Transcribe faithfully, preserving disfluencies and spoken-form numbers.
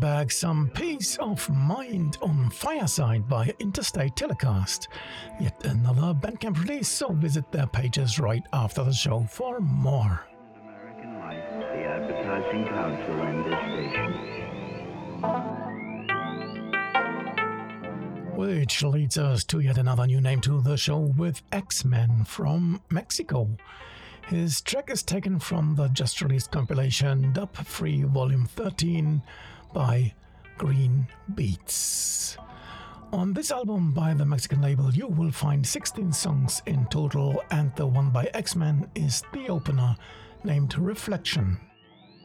Back some Peace of Mind on Fireside by Interstate Telecast. Yet another Bandcamp release, so visit their pages right after the show for more. American Life, the Advertising Council, and this station. Which leads us to yet another new name to the show with X-Men from Mexico. His track is taken from the just released compilation Dub Free Volume thirteen by Green Beats. On this album by the Mexican label you will find sixteen songs in total, and the one by X-Men is the opener named Reflection.